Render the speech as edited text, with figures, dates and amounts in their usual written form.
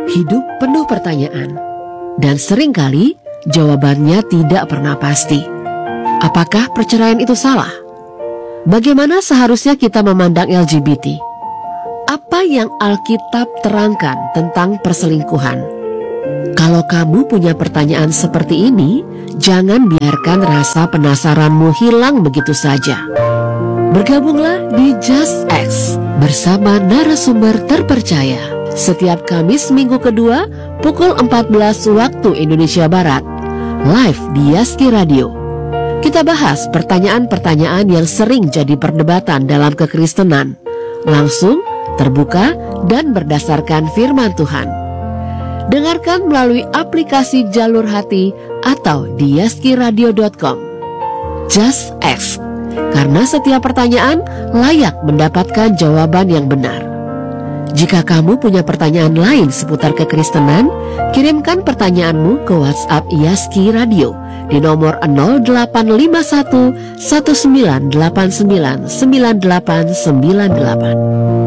Hidup penuh pertanyaan, dan seringkali jawabannya tidak pernah pasti. Apakah perceraian itu salah? Bagaimana seharusnya kita memandang LGBT? Apa yang Alkitab terangkan tentang perselingkuhan? Kalau kamu punya pertanyaan seperti ini, jangan biarkan rasa penasaranmu hilang begitu saja. Bergabunglah di Just X bersama narasumber terpercaya setiap Kamis minggu kedua pukul 14 waktu Indonesia Barat, live di Yaski Radio. Kita bahas pertanyaan-pertanyaan yang sering jadi perdebatan dalam kekristenan, langsung, terbuka, dan berdasarkan firman Tuhan. Dengarkan melalui aplikasi Jalur Hati atau di yaskiradio.com. Just Ask, karena setiap pertanyaan layak mendapatkan jawaban yang benar. Jika kamu punya pertanyaan lain seputar kekristenan, kirimkan pertanyaanmu ke WhatsApp Yaski Radio di nomor 0851 1989 9898.